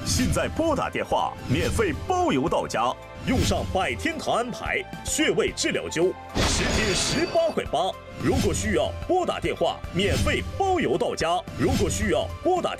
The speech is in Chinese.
现在拨打电话，免费包邮到家。用上百天堂安牌穴位治疗灸，10天18.8块。如果需要拨打电话，免费包邮到家。如果需要拨打。